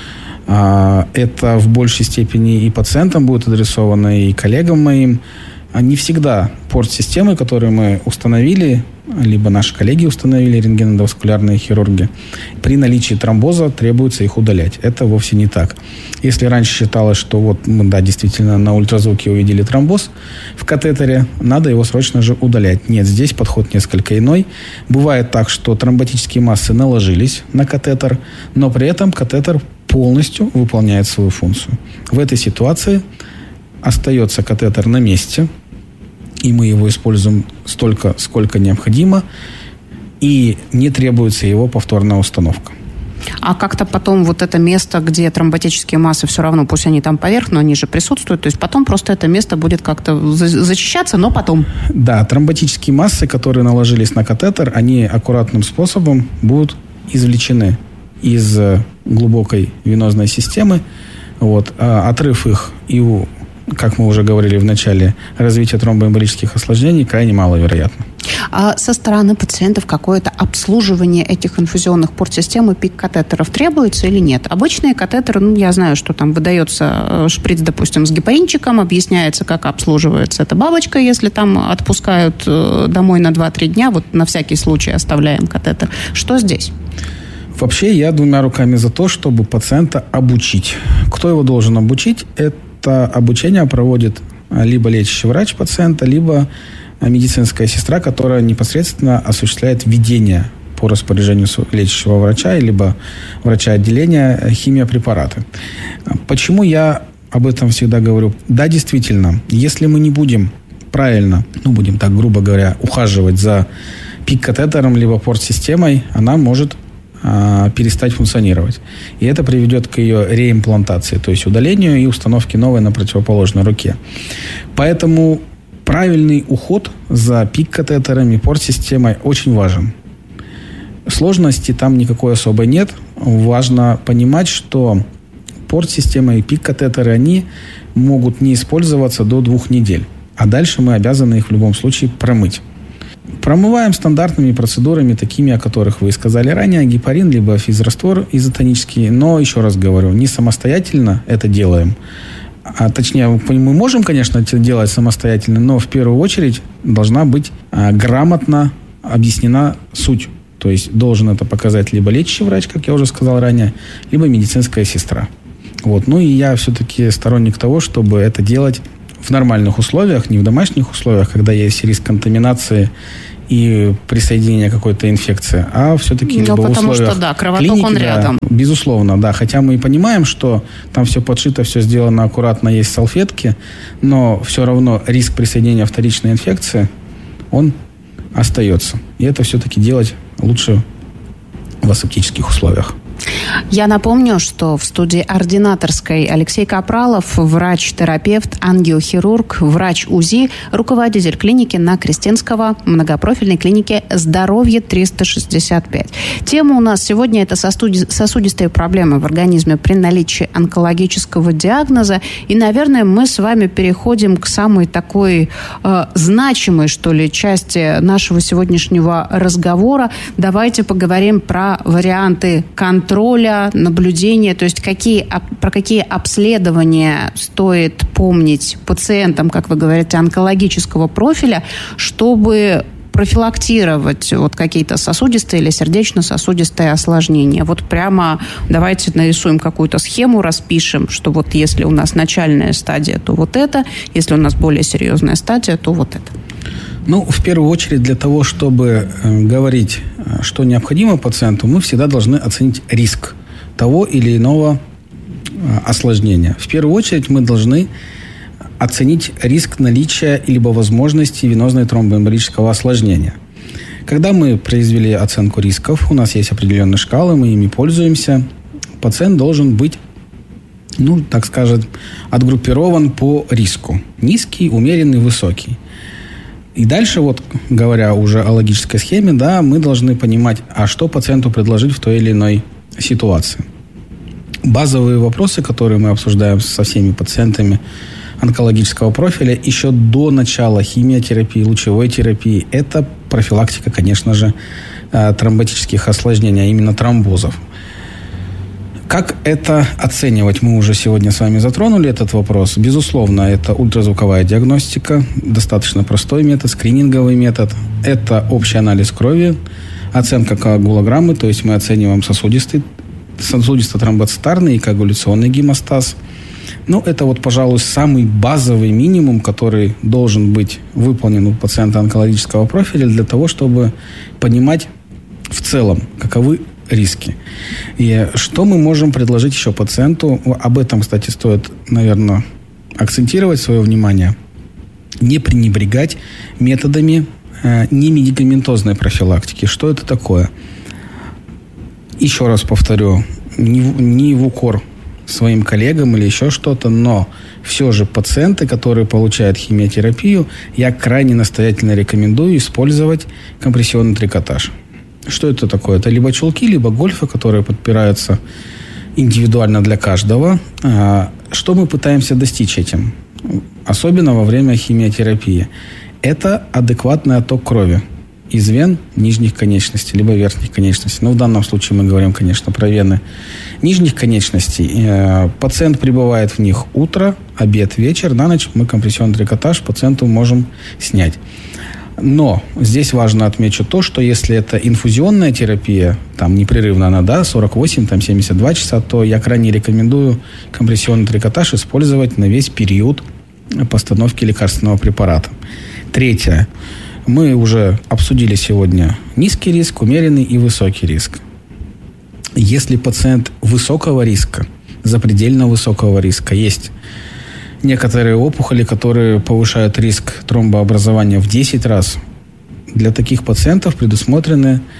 Это в большей степени и пациентам будет адресовано, и коллегам моим. Не всегда порт-системы, которые мы установили, либо наши коллеги установили, рентгеноваскулярные хирурги, при наличии тромбоза требуется их удалять. Это вовсе не так. Если раньше считалось, что мы, действительно на ультразвуке увидели тромбоз в катетере, надо его срочно же удалять. Нет, здесь подход несколько иной. Бывает так, что тромботические массы наложились на катетер, но при этом катетер полностью выполняет свою функцию. В этой ситуации остается катетер на месте, и мы его используем столько, сколько необходимо, и не требуется его повторная установка. А как-то потом вот это место, где тромботические массы все равно, пусть они там поверх, но они же присутствуют, то есть потом просто это место будет как-то зачищаться, но потом. Да, тромботические массы, которые наложились на катетер, они аккуратным способом будут извлечены из глубокой венозной системы. Отрыв их и как мы уже говорили в начале, развитие тромбоэмболических осложнений крайне маловероятно. А со стороны пациентов какое-то обслуживание этих инфузионных порт-систем и пик-катетеров требуется или нет? Обычные катетеры, я знаю, что там выдается шприц, допустим, с гепаринчиком, объясняется, как обслуживается эта бабочка, если там отпускают домой на 2-3 дня, на всякий случай оставляем катетер. Что здесь? Вообще, я 2 руками за то, чтобы пациента обучить. Кто его должен обучить? Это обучение проводит либо лечащий врач пациента, либо медицинская сестра, которая непосредственно осуществляет введение по распоряжению лечащего врача, либо врача отделения химиопрепараты. Почему я об этом всегда говорю? Да, действительно, если мы не будем правильно, будем так грубо говоря, ухаживать за пик-катетером, либо порт-системой, она может перестать функционировать. И это приведет к ее реимплантации, то есть удалению и установке новой на противоположной руке. Поэтому правильный уход за пик-катетерами, порт-системой очень важен. Сложности там никакой особой нет. Важно понимать, что порт-система и пик-катетеры, они могут не использоваться до 2 недель. А дальше мы обязаны их в любом случае промыть. Промываем стандартными процедурами, такими, о которых вы сказали ранее, гепарин, либо физраствор изотонический. Но, еще раз говорю, не самостоятельно это делаем. А точнее, мы можем, конечно, это делать самостоятельно, но в первую очередь должна быть грамотно объяснена суть. То есть должен это показать либо лечащий врач, как я уже сказал ранее, либо медицинская сестра. Вот. Ну и я все-таки сторонник того, чтобы это делать в нормальных условиях, не в домашних условиях, когда есть риск контаминации и присоединения какой-то инфекции, а все-таки либо в условиях что, да, кровоток клиники, он рядом. Да, безусловно, да. Хотя мы и понимаем, что там все подшито, все сделано аккуратно, есть салфетки, но все равно риск присоединения вторичной инфекции, он остается. И это все-таки делать лучше в асептических условиях. Я напомню, что в студии ординаторской Алексей Капралов, врач-терапевт, ангиохирург, врач УЗИ, руководитель клиники на Крестинского, многопрофильной клинике «Здоровье 365». Тема у нас сегодня – это сосудистые проблемы в организме при наличии онкологического диагноза. И, наверное, мы с вами переходим к самой такой значимой, что ли, части нашего сегодняшнего разговора. Давайте поговорим про варианты контроля, наблюдения, то есть про какие обследования стоит помнить пациентам, как вы говорите, онкологического профиля, чтобы профилактировать вот какие-то сосудистые или сердечно-сосудистые осложнения. Вот прямо давайте нарисуем какую-то схему, распишем, что вот если у нас начальная стадия, то вот это, если у нас более серьезная стадия, то вот это. Ну, в первую очередь, для того, чтобы говорить, что необходимо пациенту, мы всегда должны оценить риск того или иного осложнения. В первую очередь, мы должны оценить риск наличия либо возможности венозной тромбоэмболического осложнения. Когда мы произвели оценку рисков, у нас есть определенные шкалы, мы ими пользуемся, пациент должен быть, ну, так скажем, отгруппирован по риску. Низкий, умеренный, высокий. И дальше, вот говоря уже о логической схеме, да, мы должны понимать, а что пациенту предложить в той или иной ситуации. Базовые вопросы, которые мы обсуждаем со всеми пациентами онкологического профиля еще до начала химиотерапии, лучевой терапии, это профилактика, конечно же, тромботических осложнений, а именно тромбозов. Как это оценивать? Мы уже сегодня с вами затронули этот вопрос. Безусловно, это ультразвуковая диагностика, достаточно простой метод, скрининговый метод. Это общий анализ крови, оценка коагулограммы, то есть мы оцениваем сосудисто-тромбоцитарный и коагуляционный гемостаз. Ну, это вот, пожалуй, самый базовый минимум, который должен быть выполнен у пациента онкологического профиля для того, чтобы понимать в целом, каковы риски. И что мы можем предложить еще пациенту? Об этом, кстати, стоит, наверное, акцентировать свое внимание. Не пренебрегать методами немедикаментозной профилактики. Что это такое? Еще раз повторю, не в укор своим коллегам или еще что-то, но все же пациенты, которые получают химиотерапию, я крайне настоятельно рекомендую использовать компрессионный трикотаж. Что это такое? Это либо чулки, либо гольфы, которые подпираются индивидуально для каждого. Что мы пытаемся достичь этим? Особенно во время химиотерапии. Это адекватный отток крови из вен нижних конечностей, либо верхних конечностей. Но в данном случае мы говорим, конечно, про вены нижних конечностей. Пациент пребывает в них утро, обед, вечер. На ночь мы компрессионный трикотаж пациенту можем снять. Но здесь важно отмечу то, что если это инфузионная терапия, там непрерывно она, да, 48, там 72 часа, то я крайне рекомендую компрессионный трикотаж использовать на весь период постановки лекарственного препарата. Третье. Мы уже обсудили сегодня низкий риск, умеренный и высокий риск. Если пациент высокого риска, запредельно высокого риска, есть некоторые опухоли, которые повышают риск тромбообразования в 10 раз. Для таких пациентов предусмотрены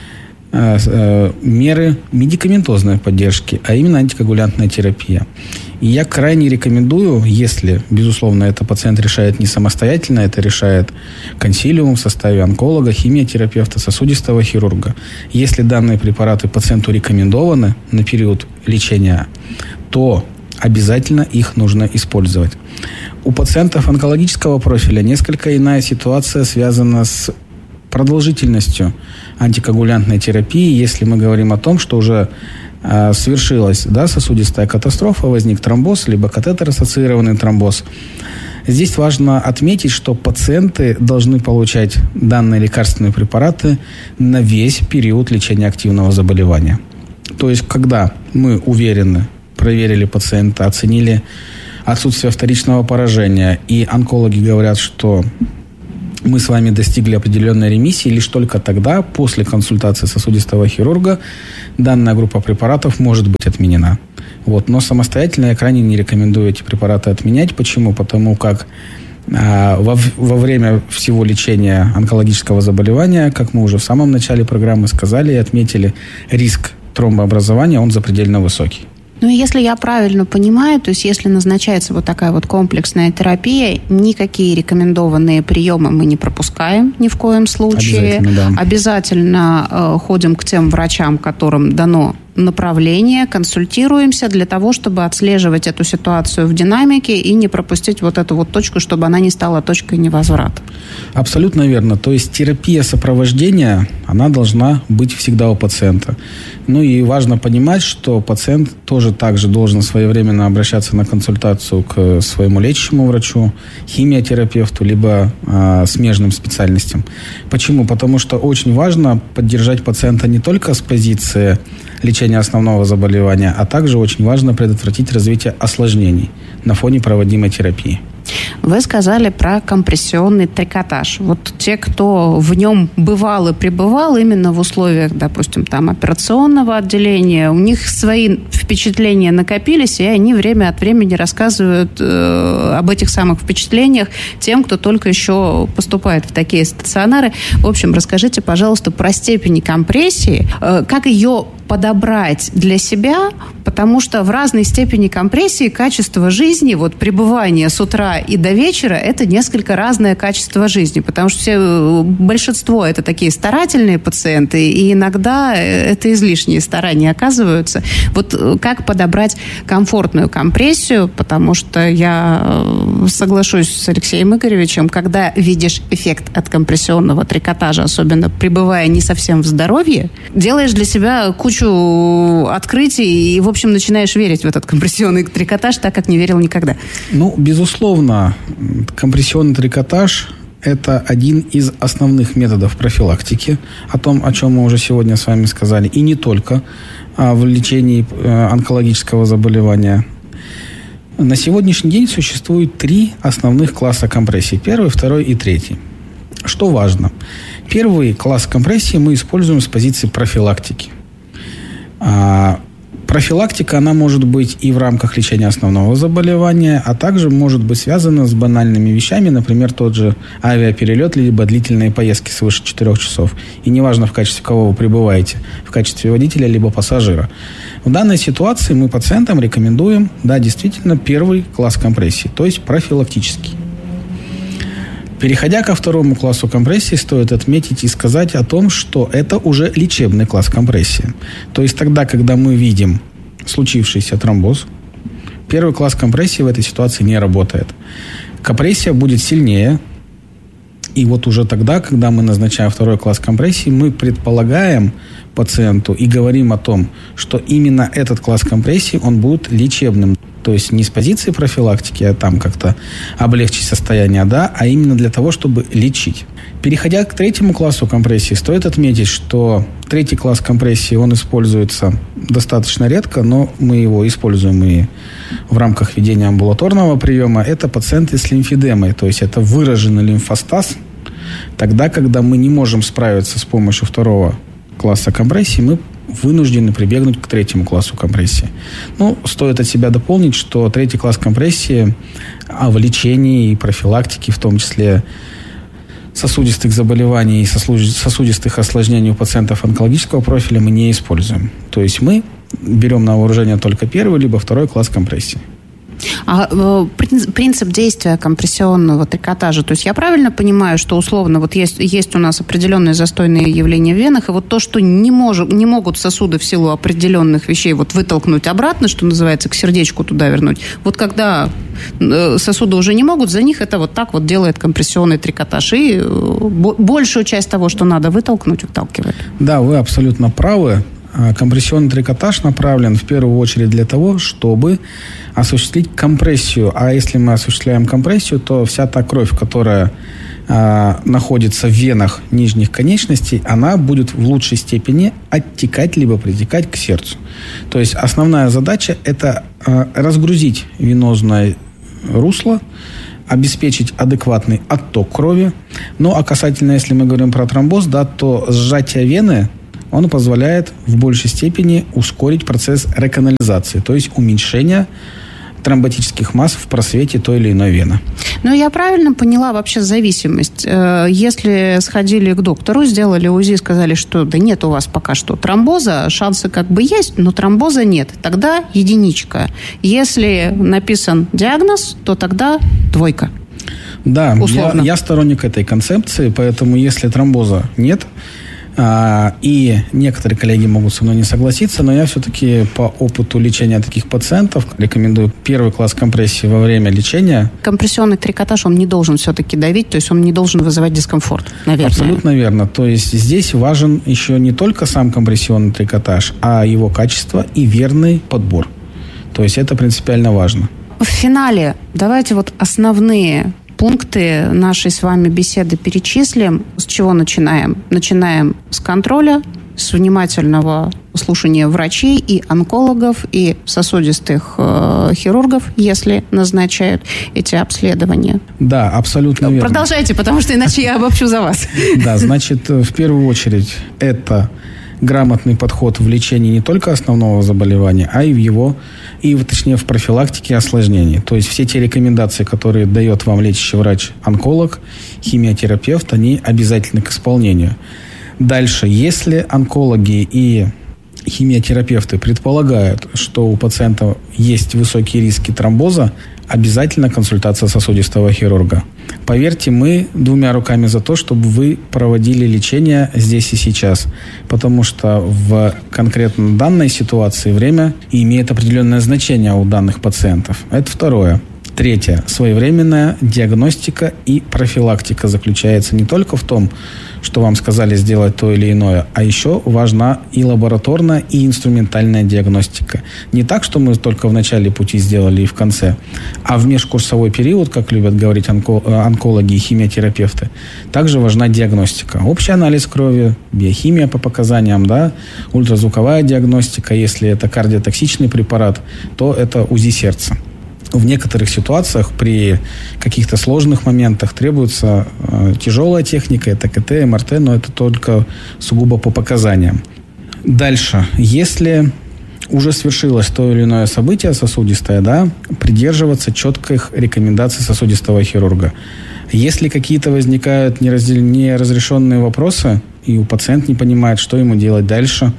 меры медикаментозной поддержки, а именно антикоагулянтная терапия. И я крайне рекомендую, если, безусловно, это пациент решает не самостоятельно, это решает консилиум в составе онколога, химиотерапевта, сосудистого хирурга. Если данные препараты пациенту рекомендованы на период лечения, то обязательно их нужно использовать. У пациентов онкологического профиля несколько иная ситуация, связана с продолжительностью антикоагулянтной терапии, если мы говорим о том, что уже совершилась сосудистая катастрофа, возник тромбоз, либо катетер-ассоциированный тромбоз. Здесь важно отметить, что пациенты должны получать данные лекарственные препараты на весь период лечения активного заболевания. То есть, когда мы уверены, проверили пациента, оценили отсутствие вторичного поражения, и онкологи говорят, что мы с вами достигли определенной ремиссии, лишь только тогда, после консультации сосудистого хирурга, данная группа препаратов может быть отменена. Но самостоятельно я крайне не рекомендую эти препараты отменять. Почему? Потому как во время всего лечения онкологического заболевания, как мы уже в самом начале программы сказали и отметили, риск тромбообразования, он запредельно высокий. Ну, и если я правильно понимаю, то есть если назначается вот такая вот комплексная терапия, никакие рекомендованные приемы мы не пропускаем ни в коем случае. Обязательно ходим к тем врачам, которым дано направление, консультируемся для того, чтобы отслеживать эту ситуацию в динамике и не пропустить вот эту вот точку, чтобы она не стала точкой невозврата. Абсолютно верно. То есть терапия сопровождения, она должна быть всегда у пациента. Ну и важно понимать, что пациент тоже также должен своевременно обращаться на консультацию к своему лечащему врачу, химиотерапевту, либо смежным специальностям. Почему? Потому что очень важно поддержать пациента не только с позиции лечения основного заболевания, а также очень важно предотвратить развитие осложнений на фоне проводимой терапии. Вы сказали про компрессионный трикотаж. Вот те, кто в нем бывал и пребывал именно в условиях, допустим, там операционного отделения, у них свои впечатления накопились, и они время от времени рассказывают об этих самых впечатлениях тем, кто только еще поступает в такие стационары. В общем, расскажите, пожалуйста, про степень компрессии, как ее подобрать для себя, потому что в разной степени компрессии качество жизни, вот пребывание с утра и до вечера, это несколько разное качество жизни, потому что большинство это такие старательные пациенты, и иногда это излишние старания оказываются. Вот как подобрать комфортную компрессию, потому что я соглашусь с Алексеем Игоревичем, когда видишь эффект от компрессионного трикотажа, особенно пребывая не совсем в здоровье, делаешь для себя кучу открытий и, в общем, начинаешь верить в этот компрессионный трикотаж так, как не верил никогда. Ну, безусловно, компрессионный трикотаж – это один из основных методов профилактики, о чем мы уже сегодня с вами сказали, и не только в лечении онкологического заболевания. На сегодняшний день существует 3 основных класса компрессий. Первый, второй и третий. Что важно? Первый класс компрессии мы используем с позиции профилактики. Профилактика, она может быть и в рамках лечения основного заболевания, а также может быть связана с банальными вещами, например, тот же авиаперелет, либо длительные поездки свыше 4 часов. И неважно, в качестве кого вы пребываете, в качестве водителя, либо пассажира. В данной ситуации мы пациентам рекомендуем, действительно, первый класс компрессии, то есть профилактический. Переходя ко второму классу компрессии, стоит отметить и сказать о том, что это уже лечебный класс компрессии. То есть тогда, когда мы видим случившийся тромбоз, первый класс компрессии в этой ситуации не работает. Компрессия будет сильнее, и вот уже тогда, когда мы назначаем второй класс компрессии, мы предполагаем пациенту и говорим о том, что именно этот класс компрессии, он будет лечебным. То есть не с позиции профилактики, а там как-то облегчить состояние, а именно для того, чтобы лечить. Переходя к третьему классу компрессии, стоит отметить, что третий класс компрессии, он используется достаточно редко, но мы его используем и в рамках ведения амбулаторного приема. Это пациенты с лимфедемой, то есть это выраженный лимфостаз. Тогда, когда мы не можем справиться с помощью второго класса компрессии, мы вынуждены прибегнуть к третьему классу компрессии. Стоит от себя дополнить, что третий класс компрессии в лечении и профилактике, в том числе сосудистых заболеваний и сосудистых осложнений у пациентов онкологического профиля мы не используем. То есть мы берем на вооружение только первый либо второй класс компрессии. А принцип действия компрессионного трикотажа, то есть я правильно понимаю, что условно вот есть у нас определенные застойные явления в венах, и вот то, что не могут сосуды в силу определенных вещей вот вытолкнуть обратно, что называется, к сердечку туда вернуть, вот когда сосуды уже не могут, за них это вот так вот делает компрессионный трикотаж, и большую часть того, что надо вытолкнуть, выталкивает. Да, вы абсолютно правы. Компрессионный трикотаж направлен в первую очередь для того, чтобы осуществить компрессию. А если мы осуществляем компрессию, то вся та кровь, которая находится в венах нижних конечностей, она будет в лучшей степени оттекать либо притекать к сердцу. То есть основная задача – это разгрузить венозное русло, обеспечить адекватный отток крови. Ну, а касательно, если мы говорим про тромбоз, да, то сжатие вены он позволяет в большей степени ускорить процесс реканализации, то есть уменьшения тромботических масс в просвете той или иной вены. Ну, я правильно поняла вообще зависимость? Если сходили к доктору, сделали УЗИ, сказали, что да нет у вас пока что тромбоза, шансы как бы есть, но тромбоза нет, тогда единичка. Если написан диагноз, то тогда двойка. Да, я сторонник этой концепции, поэтому если тромбоза нет, и некоторые коллеги могут со мной не согласиться, но я все-таки по опыту лечения таких пациентов рекомендую первый класс компрессии во время лечения. Компрессионный трикотаж, он не должен все-таки давить, то есть он не должен вызывать дискомфорт, наверное. Абсолютно верно. То есть здесь важен еще не только сам компрессионный трикотаж, а его качество и верный подбор. То есть это принципиально важно. В финале давайте вот основные пункты нашей с вами беседы перечислим. С чего начинаем? Начинаем с контроля, с внимательного слушания врачей и онкологов, и сосудистых хирургов, если назначают эти обследования. Да, абсолютно верно. Продолжайте, потому что иначе я обобщу за вас. Да, значит, в первую очередь это грамотный подход в лечении не только основного заболевания, а и точнее в профилактике осложнений. То есть все те рекомендации, которые дает вам лечащий врач-онколог, химиотерапевт, они обязательны к исполнению. Дальше, если онкологи и химиотерапевты предполагают, что у пациента есть высокие риски тромбоза, обязательно консультация сосудистого хирурга. Поверьте, мы двумя руками за то, чтобы вы проводили лечение здесь и сейчас, потому что в конкретно данной ситуации время имеет определенное значение у данных пациентов. Это второе. Третье. Своевременная диагностика и профилактика заключается не только в том, что вам сказали сделать то или иное, а еще важна и лабораторная, и инструментальная диагностика. Не так, что мы только в начале пути сделали и в конце, а в межкурсовой период, как любят говорить онкологи и химиотерапевты, также важна диагностика. Общий анализ крови, биохимия по показаниям, да, ультразвуковая диагностика. Если это кардиотоксичный препарат, то это УЗИ сердца. В некоторых ситуациях при каких-то сложных моментах требуется тяжелая техника, это КТ, МРТ, но это только сугубо по показаниям. Дальше, если уже свершилось то или иное событие сосудистое, да, придерживаться четких рекомендаций сосудистого хирурга. Если какие-то возникают неразрешенные вопросы, и у пациента не понимает, что ему делать дальше,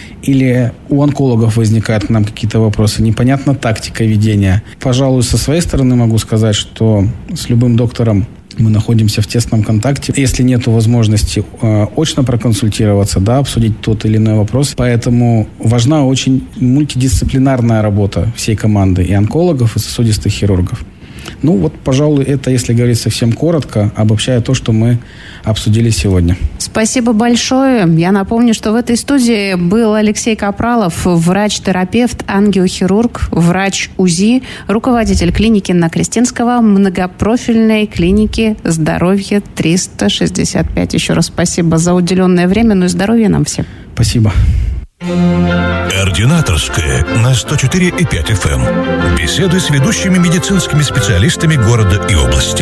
или у онкологов возникают к нам какие-то вопросы, непонятна тактика ведения. Пожалуй, со своей стороны могу сказать, что с любым доктором мы находимся в тесном контакте. Если нет возможности очно проконсультироваться, да, обсудить тот или иной вопрос. Поэтому важна очень мультидисциплинарная работа всей команды и онкологов, и сосудистых хирургов. Ну вот, пожалуй, это, если говорить совсем коротко, обобщая то, что мы обсудили сегодня. Спасибо большое. Я напомню, что в этой студии был Алексей Капралов, врач-терапевт, ангиохирург, врач УЗИ, руководитель клиники на Крестинского, многопрофильной клиники «Здоровье 365». Еще раз спасибо за уделенное время, ну и здоровья нам всем. Спасибо. Ординаторская на 104,5 FM. Беседы с ведущими медицинскими специалистами города и области.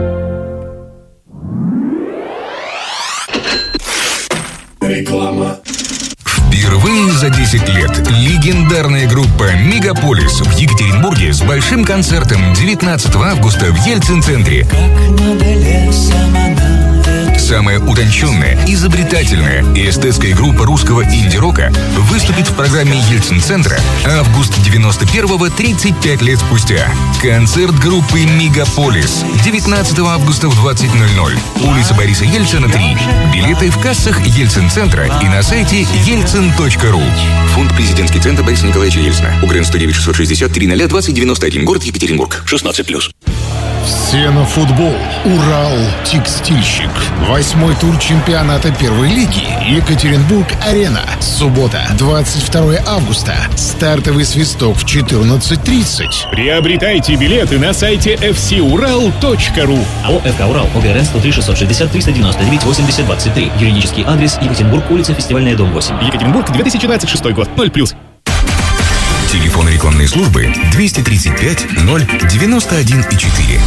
Реклама. Впервые за 10 лет легендарная группа «Мегаполис» в Екатеринбурге с большим концертом 19 августа в Ельцин-центре. Как над лесом она Самая утонченная, изобретательная и эстетская группа русского инди-рока выступит в программе Ельцин-центра «Август 91-го, 35 лет спустя». Концерт группы «Мегаполис» 19 августа в 20:00. Улица Бориса Ельцина, 3. Билеты в кассах Ельцин-центра и на сайте елцин.ру. Фонд «Президентский центр Бориса Николаевича Ельцина». УГРН 109 660 300 2091. Город Екатеринбург. 16+. Все на футбол. Урал Текстильщик. 8-й тур чемпионата первой лиги. Екатеринбург-Арена. Суббота, 22 августа. Стартовый свисток в 14:30. Приобретайте билеты на сайте fcural.ru. АО «ФК Урал», ОГРН 103 660 399 80 23. Юридический адрес: Екатеринбург, улица Фестивальная, дом 8. Екатеринбург, 2026 год, 0+. Телефон рекламной службы 235 091 4.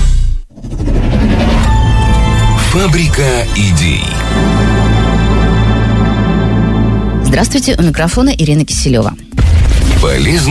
Фабрика идей. Здравствуйте, у микрофона Ирина Киселева. Полезно